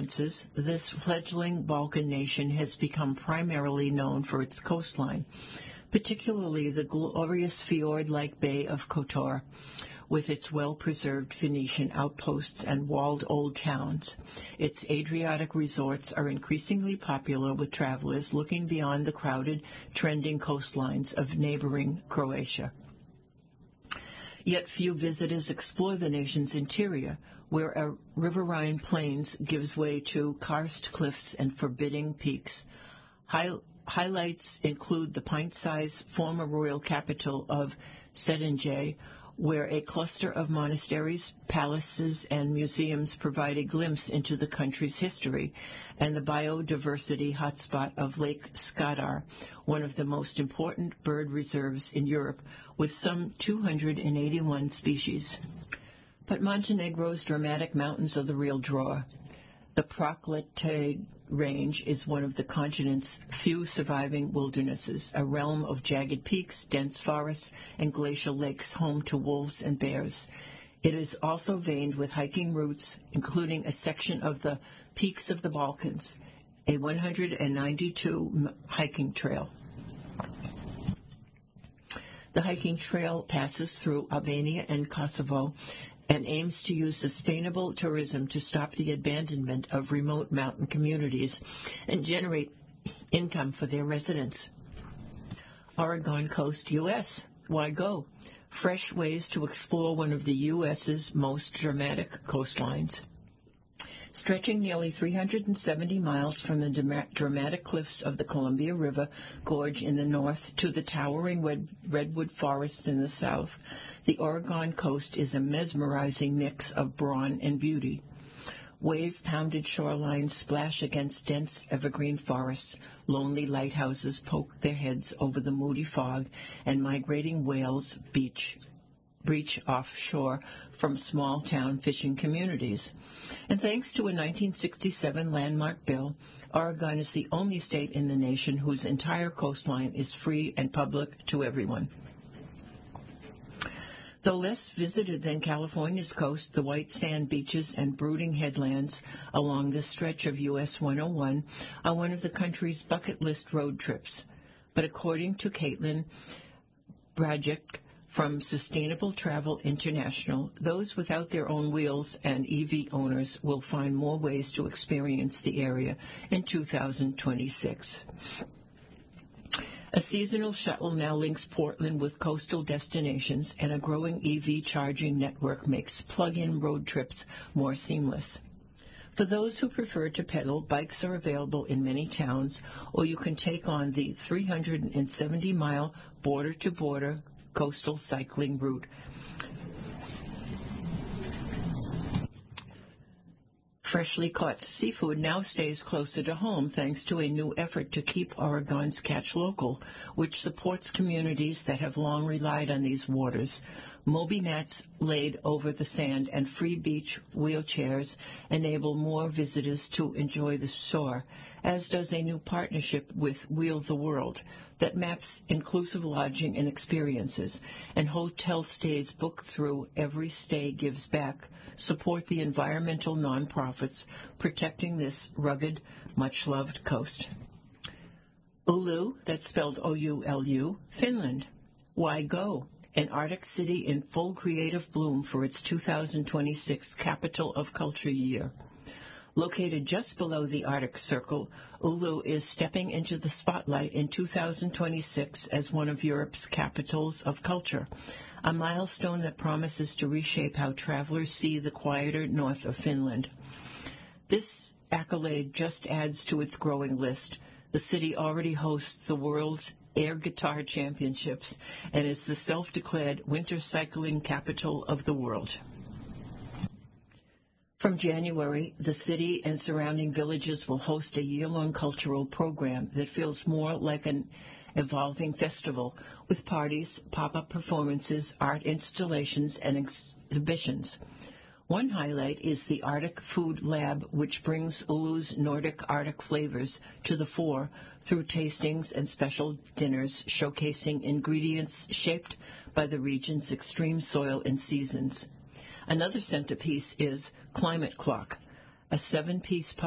influences, this fledgling Balkan nation has become primarily known for its coastline, particularly the glorious fjord-like Bay of Kotor, with its well-preserved Phoenician outposts and walled old towns. Its Adriatic resorts are increasingly popular with travelers looking beyond the crowded, trending coastlines of neighboring Croatia. Yet few visitors explore the nation's interior, where a riverine plains gives way to karst cliffs and forbidding peaks. Highlights include the pint-sized former royal capital of Sedinje, where a cluster of monasteries, palaces, and museums provide a glimpse into the country's history, and the biodiversity hotspot of Lake Skadar, one of the most important bird reserves in Europe, with some 281 species. But Montenegro's dramatic mountains are the real draw. The Proklete Range is one of the continent's few surviving wildernesses, a realm of jagged peaks, dense forests, and glacial lakes home to wolves and bears. It is also veined with hiking routes, including a section of the Peaks of the Balkans, a 192 hiking trail. The hiking trail passes through Albania and Kosovo and aims to use sustainable tourism to stop the abandonment of remote mountain communities and generate income for their residents. Oregon Coast, U.S. Why go? Fresh ways to explore one of the U.S.'s most dramatic coastlines. Stretching nearly 370 miles from the dramatic cliffs of the Columbia River Gorge in the north to the towering redwood forests in the south, the Oregon coast is a mesmerizing mix of brawn and beauty. Wave-pounded shorelines splash against dense evergreen forests, lonely lighthouses poke their heads over the moody fog, and migrating whales breach offshore from small-town fishing communities. And thanks to a 1967 landmark bill, Oregon is the only state in the nation whose entire coastline is free and public to everyone. Though less visited than California's coast, the white sand beaches and brooding headlands along this stretch of US 101 are one of the country's bucket list road trips. But according to Caitlin Brajic from Sustainable Travel International, those without their own wheels and EV owners will find more ways to experience the area in 2026. A seasonal shuttle now links Portland with coastal destinations, and a growing EV charging network makes plug-in road trips more seamless. For those who prefer to pedal, bikes are available in many towns, or you can take on the 370-mile border-to-border coastal cycling route. Freshly caught seafood now stays closer to home thanks to a new effort to keep Oregon's catch local, which supports communities that have long relied on these waters. Moby mats laid over the sand and free beach wheelchairs enable more visitors to enjoy the shore, as does a new partnership with Wheel the World that maps inclusive lodging and experiences, and hotel stays booked through Every Stay Gives Back support the environmental nonprofits protecting this rugged, much-loved coast. Oulu, that's spelled O-U-L-U, Finland. Why go? An Arctic city in full creative bloom for its 2026 Capital of Culture year. Located just below the Arctic Circle, Oulu is stepping into the spotlight in 2026 as one of Europe's capitals of culture, a milestone that promises to reshape how travelers see the quieter north of Finland. This accolade just adds to its growing list. The city already hosts the world's Air Guitar Championships and is the self-declared winter cycling capital of the world. From January, the city and surrounding villages will host a year-long cultural program that feels more like an evolving festival, with parties, pop-up performances, art installations, and exhibitions. One highlight is the Arctic Food Lab, which brings Oulu's Nordic Arctic flavors to the fore through tastings and special dinners showcasing ingredients shaped by the region's extreme soil and seasons. Another centerpiece is Climate Clock, a 7-piece